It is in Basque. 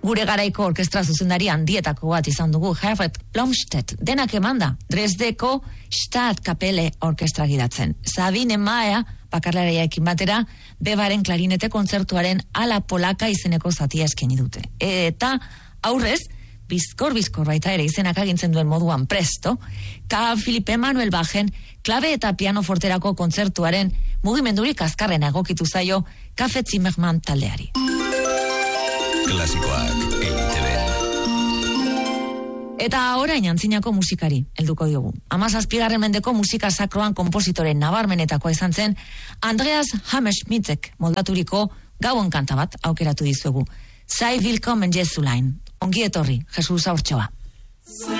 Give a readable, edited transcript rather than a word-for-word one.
Gure garaiko orkestra zuzendari handietako bat izan dugu, Herbert Blomstedt, denak emanda, Dresdeko Stadtkapelle orkestra gidatzen. Sabine Maia, bakarlariaekin batera, Bebaren klarinete kontzertuaren Ala Polaka izeneko zatia eskaini dute. Eta aurrez, bizkor baita ere izenak agintzen duen moduan presto, K. Philipp Emanuel Bachen klabe eta piano forterako kontzertuaren mugimendurik azkarren egokitu zaio Café Zimmermann taldeari. Klasikoak EITB. Eta orain antzinako musikari helduko diogu. 17. mendeko musika sakroan konpositore nabarmenetakoa izan zen Andreas Hammerschmidtek moldaturiko Gauan kanta bat aukeratu dizuegu. Sei willkommen Jesulein. Ongi etorri, Jesus Aurtxoa.